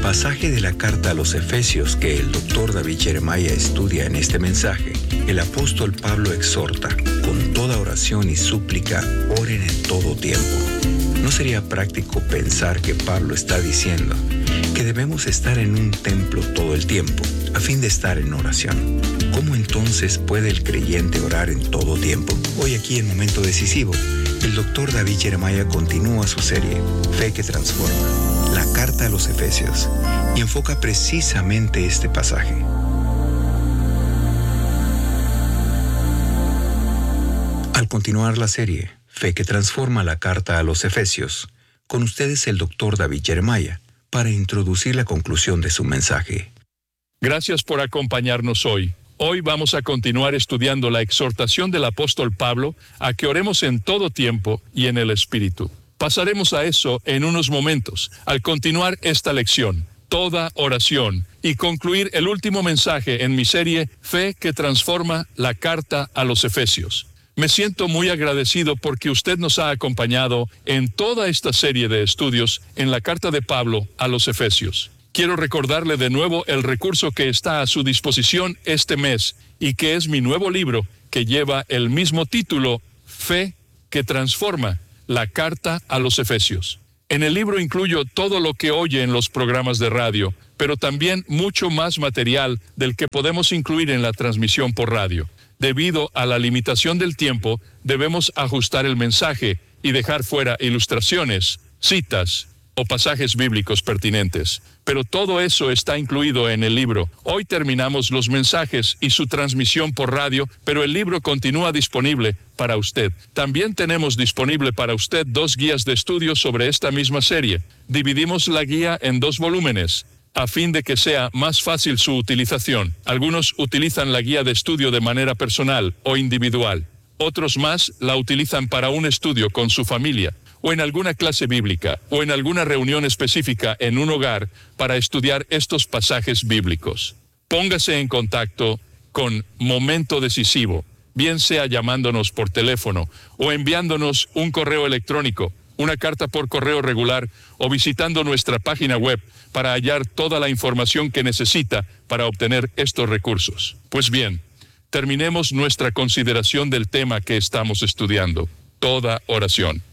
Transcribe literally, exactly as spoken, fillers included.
pasaje de la carta a los Efesios que el doctor David Jeremiah estudia en este mensaje, el apóstol Pablo exhorta, con toda oración y súplica, oren en todo tiempo. ¿No sería práctico pensar que Pablo está diciendo que debemos estar en un templo todo el tiempo, a fin de estar en oración? ¿Cómo entonces puede el creyente orar en todo tiempo? Hoy aquí en Momento Decisivo, el doctor David Jeremiah continúa su serie, Fe que Transforma, la carta a los Efesios, y enfoca precisamente este pasaje. Al continuar la serie, Fe que Transforma, la carta a los Efesios, con ustedes el doctor David Jeremiah, para introducir la conclusión de su mensaje. Gracias por acompañarnos hoy. Hoy vamos a continuar estudiando la exhortación del apóstol Pablo a que oremos en todo tiempo y en el Espíritu. Pasaremos a eso en unos momentos, al continuar esta lección, toda oración, y concluir el último mensaje en mi serie Fe que Transforma, la carta a los Efesios. Me siento muy agradecido porque usted nos ha acompañado en toda esta serie de estudios en la carta de Pablo a los Efesios. Quiero recordarle de nuevo el recurso que está a su disposición este mes y que es mi nuevo libro que lleva el mismo título, Fe que Transforma, la carta a los Efesios. En el libro incluyo todo lo que oye en los programas de radio, pero también mucho más material del que podemos incluir en la transmisión por radio. Debido a la limitación del tiempo, debemos ajustar el mensaje y dejar fuera ilustraciones, citas o pasajes bíblicos pertinentes. Pero todo eso está incluido en el libro. Hoy terminamos los mensajes y su transmisión por radio, pero el libro continúa disponible para usted. También tenemos disponible para usted dos guías de estudio sobre esta misma serie. Dividimos la guía en dos volúmenes, a fin de que sea más fácil su utilización. Algunos utilizan la guía de estudio de manera personal o individual. Otros más la utilizan para un estudio con su familia, o en alguna clase bíblica, o en alguna reunión específica en un hogar para estudiar estos pasajes bíblicos. Póngase en contacto con Momento Decisivo, bien sea llamándonos por teléfono o enviándonos un correo electrónico, una carta por correo regular o visitando nuestra página web para hallar toda la información que necesita para obtener estos recursos. Pues bien, terminemos nuestra consideración del tema que estamos estudiando, toda oración.